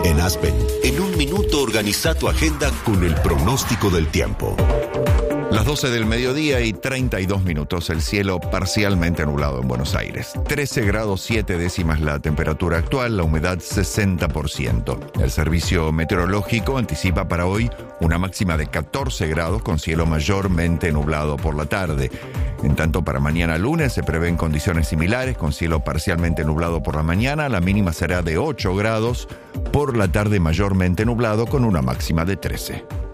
En Aspen, en un minuto organiza tu agenda con el pronóstico del tiempo. Las 12 del mediodía y 32 minutos, el cielo parcialmente nublado en Buenos Aires. 13 grados 7 décimas la temperatura actual, la humedad 60%. El servicio meteorológico anticipa para hoy una máxima de 14 grados con cielo mayormente nublado por la tarde. En tanto, para mañana lunes se prevén condiciones similares, con cielo parcialmente nublado por la mañana. La mínima será de 8 grados, por la tarde mayormente nublado con una máxima de 13.